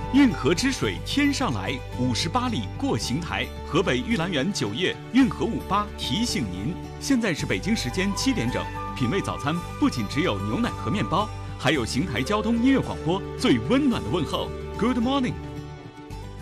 运河之水天上来，58里过邢台。河北玉兰园酒业运河58提醒您，现在是北京时间7点整。品味早餐不仅只有牛奶和面包，还有邢台交通音乐广播最温暖的问候。Good morning。